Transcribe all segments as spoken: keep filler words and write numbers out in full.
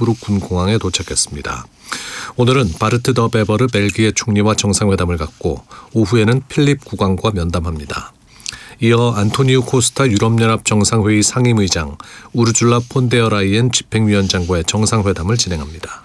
인스브룩 군공항에 도착했습니다. 오늘은 바르트 더 베버르 벨기에 총리와 정상회담을 갖고 오후에는 필립 국왕과 면담합니다. 이어 안토니우 코스타 유럽연합 정상회의 상임의장, 우르줄라 폰데어 라이엔 집행위원장과의 정상회담을 진행합니다.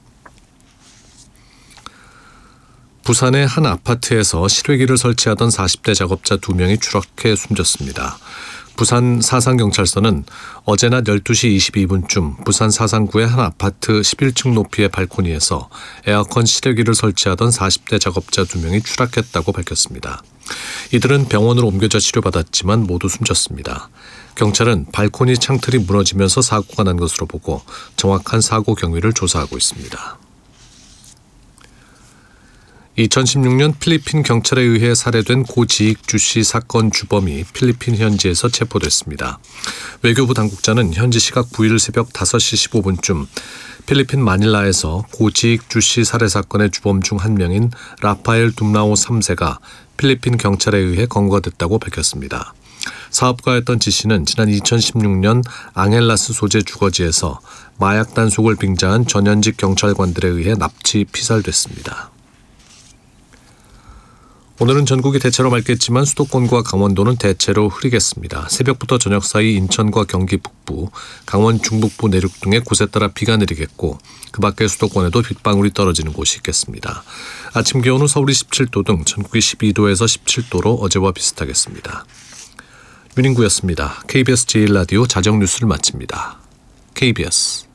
부산의 한 아파트에서 실외기를 설치하던 사십 대 작업자 두 명이 추락해 숨졌습니다. 부산 사상경찰서는 어제 낮 열두 시 이십이 분쯤 부산 사상구의 한 아파트 십일 층 높이의 발코니에서 에어컨 실외기를 설치하던 사십 대 작업자 두 명이 추락했다고 밝혔습니다. 이들은 병원으로 옮겨져 치료받았지만 모두 숨졌습니다. 경찰은 발코니 창틀이 무너지면서 사고가 난 것으로 보고 정확한 사고 경위를 조사하고 있습니다. 이천십육 년 필리핀 경찰에 의해 살해된 고 지익주 씨 사건 주범이 필리핀 현지에서 체포됐습니다. 외교부 당국자는 현지 시각 구 일 새벽 다섯 시 십오 분쯤 필리핀 마닐라에서 고 지익주 씨 살해 사건의 주범 중 한 명인 라파엘 둠라오 삼 세가 필리핀 경찰에 의해 검거됐다고 밝혔습니다. 사업가였던 지 씨는 지난 이천십육 년 앙헬라스 소재 주거지에서 마약 단속을 빙자한 전현직 경찰관들에 의해 납치 피살됐습니다. 오늘은 전국이 대체로 맑겠지만 수도권과 강원도는 대체로 흐리겠습니다. 새벽부터 저녁 사이 인천과 경기 북부, 강원 중북부 내륙 등의 곳에 따라 비가 내리겠고 그 밖의 수도권에도 빗방울이 떨어지는 곳이 있겠습니다. 아침 기온은 서울이 십칠 도 등 전국이 십이 도에서 십칠 도로 어제와 비슷하겠습니다. 윤인구였습니다. 케이비에스 제일 라디오 자정뉴스를 마칩니다. 케이비에스